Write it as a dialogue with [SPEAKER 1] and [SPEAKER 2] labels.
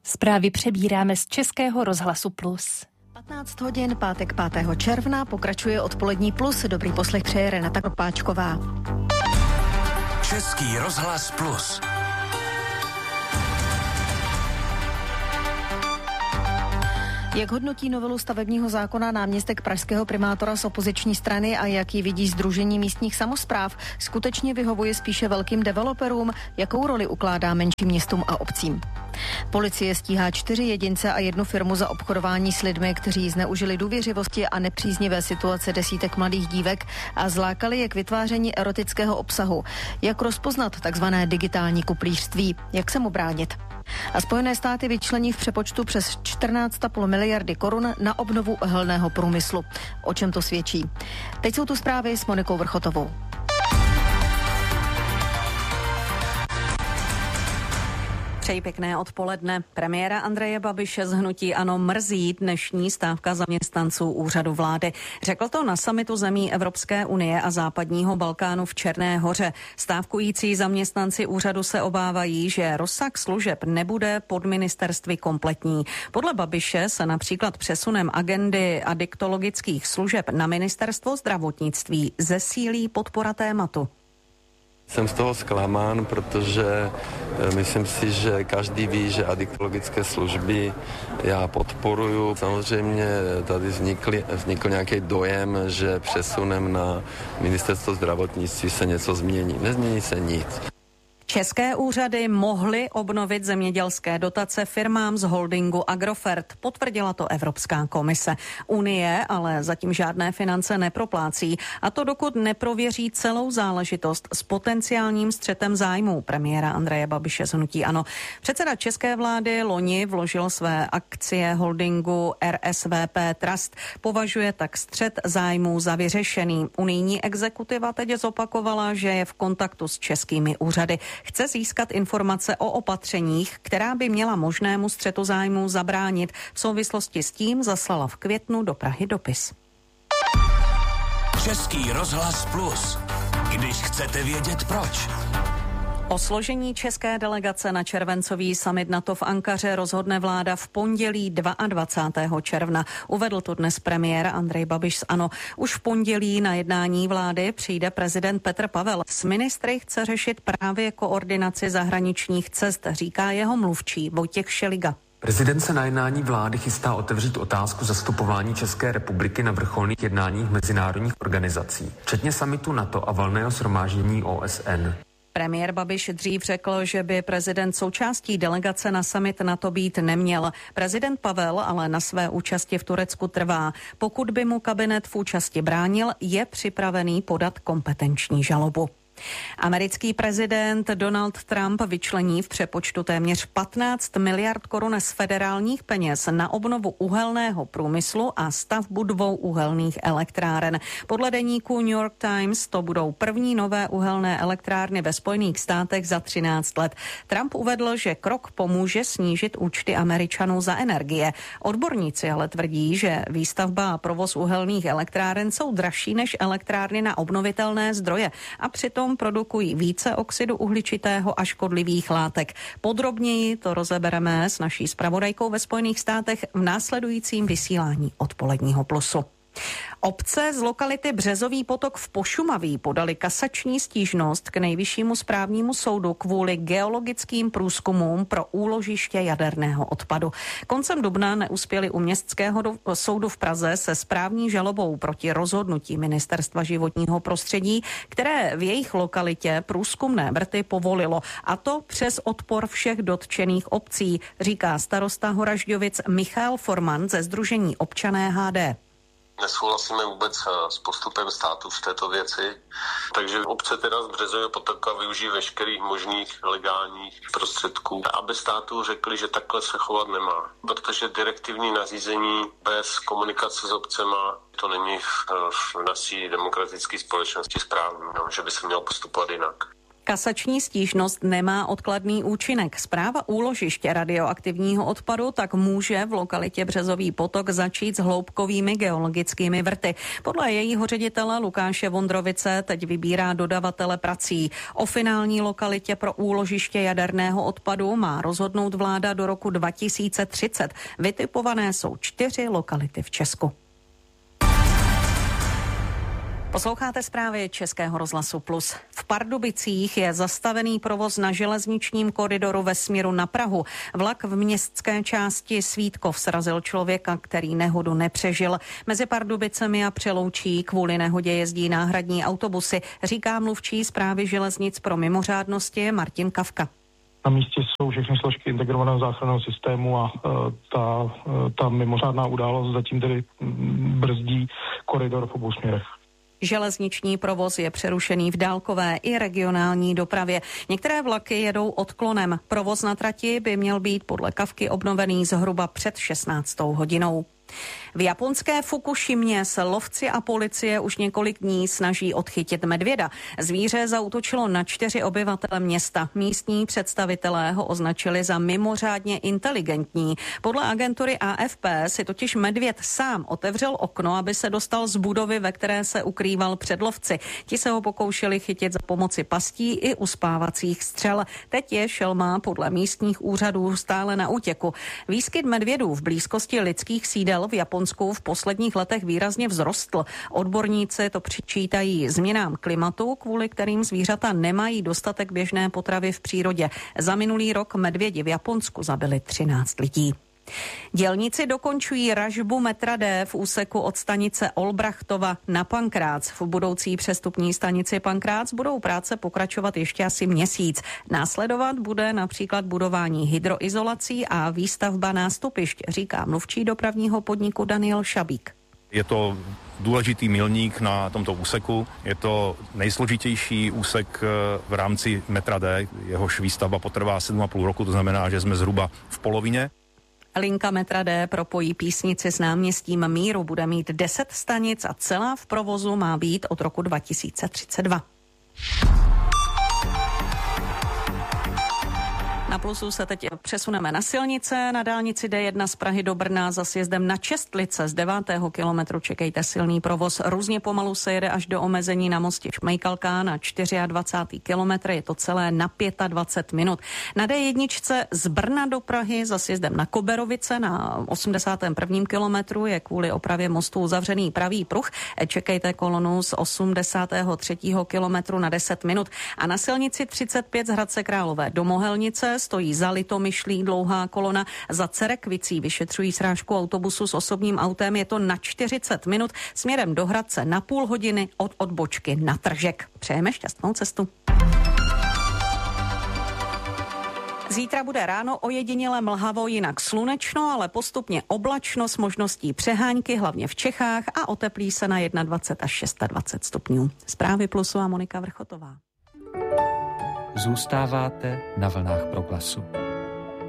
[SPEAKER 1] Zprávy přebíráme z Českého rozhlasu Plus.
[SPEAKER 2] 15 hodin, pátek 5. června, pokračuje odpolední Plus. Dobrý poslech přeje Renata Kropáčková.
[SPEAKER 3] Český rozhlas Plus.
[SPEAKER 2] Jak hodnotí novelu stavebního zákona náměstek pražského primátora z opoziční strany a jak ji vidí Sdružení místních samospráv? Skutečně vyhovuje spíše velkým developerům? Jakou roli ukládá menším městům a obcím? Policie stíhá 4 jedince a 1 firmu za obchodování s lidmi, kteří zneužili důvěřivosti a nepříznivé situace desítek mladých dívek a zlákali je k vytváření erotického obsahu. Jak rozpoznat takzvané digitální kuplířství? Jak se mu bránit? A Spojené státy vyčlení v přepočtu přes 14,5 miliardy korun na obnovu uhelného průmyslu. O čem to svědčí? Teď jsou tu zprávy s Monikou Vrchotovou.
[SPEAKER 4] Přeji pěkné odpoledne. Premiéra Andreje Babiše z hnutí ANO mrzí dnešní stávka zaměstnanců úřadu vlády. Řekl to na summitu zemí Evropské unie a západního Balkánu v Černé Hoře. Stávkující zaměstnanci úřadu se obávají, že rozsah služeb nebude pod ministerstvy kompletní. Podle Babiše se například přesunem agendy adiktologických služeb na ministerstvo zdravotnictví zesílí podpora tématu.
[SPEAKER 5] Jsem z toho zklamán, protože myslím si, že každý ví, že adiktologické služby já podporuju. Samozřejmě tady vznikl nějaký dojem, že přesunem na ministerstvo zdravotnictví se něco změní. Nezmění se nic.
[SPEAKER 4] České úřady mohly obnovit zemědělské dotace firmám z holdingu Agrofert. Potvrdila to Evropská komise. Unie ale zatím žádné finance neproplácí, a to dokud neprověří celou záležitost s potenciálním střetem zájmů premiéra Andreje Babiše z hnutí ANO. Předseda české vlády loni vložil své akcie holdingu RSVP Trust. Považuje tak střet zájmů za vyřešený. Unijní exekutiva teď zopakovala, že je v kontaktu s českými úřady. Chce získat informace o opatřeních, která by měla možnému střetu zájmů zabránit. V souvislosti s tím zaslala v květnu do Prahy dopis.
[SPEAKER 3] Český rozhlas Plus. Když chcete vědět proč.
[SPEAKER 4] O složení české delegace na červencový summit NATO v Ankaře rozhodne vláda v pondělí 22. června. Uvedl to dnes premiér Andrej Babiš z ANO. Už v pondělí na jednání vlády přijde prezident Petr Pavel. S ministry chce řešit právě koordinaci zahraničních cest, říká jeho mluvčí Vojtěch Šeliga.
[SPEAKER 6] Prezident se na jednání vlády chystá otevřít otázku zastupování České republiky na vrcholných jednáních mezinárodních organizací, včetně summitu NATO a valného shromáždění OSN.
[SPEAKER 4] Premiér Babiš dřív řekl, že by prezident součástí delegace na summit NATO být neměl. Prezident Pavel ale na své účasti v Turecku trvá. Pokud by mu kabinet v účasti bránil, je připravený podat kompetenční žalobu. Americký prezident Donald Trump vyčlení v přepočtu téměř 15 miliard korun z federálních peněz na obnovu uhelného průmyslu a stavbu 2 uhelných elektráren. Podle deníku New York Times to budou první nové uhelné elektrárny ve Spojených státech za 13 let. Trump uvedl, že krok pomůže snížit účty Američanů za energie. Odborníci ale tvrdí, že výstavba a provoz uhelných elektráren jsou dražší než elektrárny na obnovitelné zdroje a přitom produkují více oxidu uhličitého a škodlivých látek. Podrobněji to rozebereme s naší zpravodajkou ve Spojených státech v následujícím vysílání odpoledního Plusu. Obce z lokality Březový potok v Pošumaví podali kasační stížnost k Nejvyššímu správnímu soudu kvůli geologickým průzkumům pro úložiště jaderného odpadu. Koncem dubna neuspěli u Městského soudu v Praze se správní žalobou proti rozhodnutí Ministerstva životního prostředí, které v jejich lokalitě průzkumné vrty povolilo, a to přes odpor všech dotčených obcí, říká starosta Horažďovic Michal Forman ze sdružení Občané HD.
[SPEAKER 7] Nesouhlasíme vůbec s postupem státu v této věci, takže obce teda z Březového potoka využijí veškerých možných legálních prostředků, aby státu řekli, že takhle se chovat nemá. Protože direktivní nařízení bez komunikace s obcema to není v naší demokratické společnosti správný, že by se mělo postupovat jinak.
[SPEAKER 4] Kasační stížnost nemá odkladný účinek. Správa úložiště radioaktivního odpadu tak může v lokalitě Březový potok začít s hloubkovými geologickými vrty. Podle jejího ředitele Lukáše Vondrovice teď vybírá dodavatele prací. O finální lokalitě pro úložiště jaderného odpadu má rozhodnout vláda do roku 2030. Vytipované jsou 4 lokality v Česku. Posloucháte zprávy Českého rozhlasu Plus. V Pardubicích je zastavený provoz na železničním koridoru ve směru na Prahu. Vlak v městské části Svítkov srazil člověka, který nehodu nepřežil. Mezi Pardubicemi a Přeloučí kvůli nehodě jezdí náhradní autobusy, říká mluvčí Správy železnic pro mimořádnosti Martin Kavka.
[SPEAKER 8] Na místě jsou všechny složky integrovaného záchranného systému a ta mimořádná událost zatím tedy brzdí koridor v obou směrech.
[SPEAKER 4] Železniční provoz je přerušený v dálkové i regionální dopravě. Některé vlaky jedou odklonem. Provoz na trati by měl být podle Kavky obnovený zhruba před 16. hodinou. V japonské Fukušimě se lovci a policie už několik dní snaží odchytit medvěda. Zvíře zaútočilo na 4 obyvatele města. Místní představitelé ho označili za mimořádně inteligentní. Podle agentury AFP si totiž medvěd sám otevřel okno, aby se dostal z budovy, ve které se ukrýval před lovci. Ti se ho pokoušeli chytit za pomoci pastí i uspávacích střel. Teď je šelma podle místních úřadů stále na útěku. Výskyt medvědů v blízkosti lidských sídel v Japonsku v posledních letech výrazně vzrostl. Odborníci to přičítají změnám klimatu, kvůli kterým zvířata nemají dostatek běžné potravy v přírodě. Za minulý rok medvědi v Japonsku zabili 13 lidí. Dělníci dokončují ražbu metra D v úseku od stanice Olbrachtova na Pankrác. V budoucí přestupní stanici Pankrác budou práce pokračovat ještě asi měsíc. Následovat bude například budování hydroizolací a výstavba nástupišť, říká mluvčí dopravního podniku Daniel Šabík.
[SPEAKER 9] Je to důležitý milník na tomto úseku. Je to nejsložitější úsek v rámci metra D. Jehož výstavba potrvá 7,5 roku, to znamená, že jsme zhruba v polovině.
[SPEAKER 4] Linka metra D propojí Písnici s náměstím Míru, bude mít 10 stanic a celá v provozu má být od roku 2032. Na Plusu se teď přesuneme na silnice. Na dálnici D1 z Prahy do Brna za sjezdem na Čestlice z 9. kilometru čekejte silný provoz. Různě pomalu se jede až do omezení na mostě Šmejkalka na 24. kilometr. Je to celé na 25 minut. Na D1 z Brna do Prahy za sjezdem na Koberovice na 81. kilometru je kvůli opravě mostu uzavřený pravý pruh. Čekejte kolonu z 83. kilometru na 10 minut. A na silnici 35 z Hradce Králové do Mohelnice stojí za Litomyšlí dlouhá kolona. Za Cerekvicí vyšetřují srážku autobusu s osobním autem. Je to na 40 minut směrem do Hradce na půl hodiny od odbočky na Tržek. Přejeme šťastnou cestu. Zítra bude ráno ojediněle mlhavo, jinak slunečno, ale postupně oblačno s možností přehánky, hlavně v Čechách, a oteplí se na 21 až 26 stupňů. Zprávy Plusu a Monika Vrchotová.
[SPEAKER 10] Zůstáváte na vlnách Proglasu.